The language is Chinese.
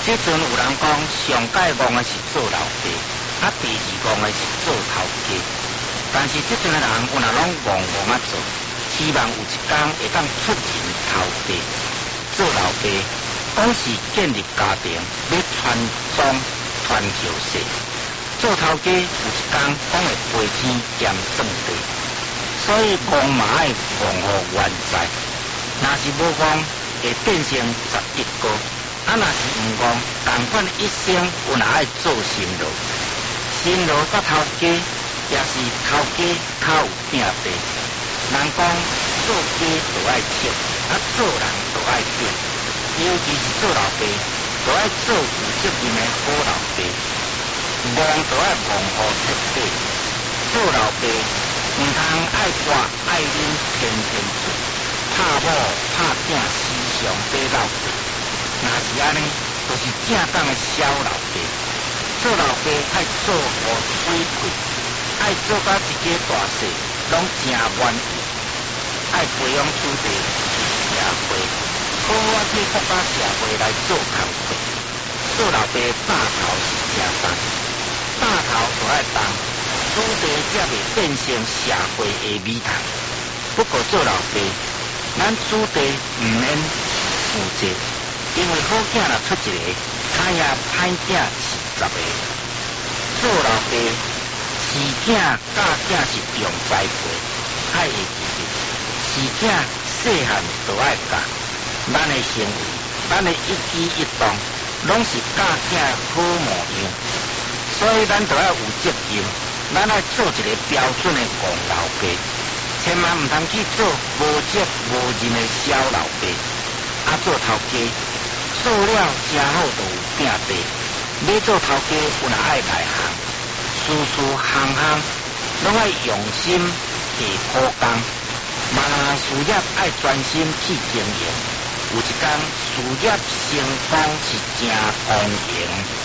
即阵有人讲上界戆的是做老爸，第二戆的是做头家。但是即阵的人有若拢戆戆做，希望有一天会当出人头地。做老爸，讲是建立家庭，要传宗传后世；做头家，有一天讲会赔钱兼算地。所以戆嘛爱戆互原在，若是无戆，会变成11个；若是毋戆，同款一生有若爱做新路。新路甲头家，也是头家较有拼地。人讲做家就爱切，做人就爱拼。尤其是做老爸，就爱做有责任的好老爸。戆就爱戆互彻底。做老爸，毋通爱活爱啉天天醉，拍某拍囝时常在闹爸。若是安尼，就是正当的小老爸。做老爸爱做互水气，爱做甲一家大细拢真满意，爱培养子弟社会，好好替国家社会来做工作。做老爸带头是正当，带头就爱当，子弟才袂变成社会的美谈。不过做老爸，咱子弟毋免负责，因为好囝若出一个，他也歹囝是10个。做老爸，饲囝教囝是用栽培，爱会记得，饲囝细汉就爱教，咱的行为，咱的一举一动，拢是教囝好模样。所以咱就要有责任，咱爱做一个标准的戆老爸，千万毋通去做无责无任的小老爸。做头家，做了正好就有拼地。要做头家，有若爱内行，事事行行拢爱用心下苦工。嘛，事业爱专心去经营，有一天事业成功是真公平。